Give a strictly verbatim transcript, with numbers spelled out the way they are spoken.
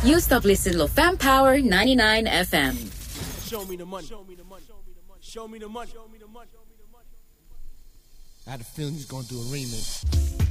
You stop listening to Fam Power ninety-nine F M. Show me the money. Show me the money. Show me the money. Show me the money. I had a feeling he's gonna do a remix.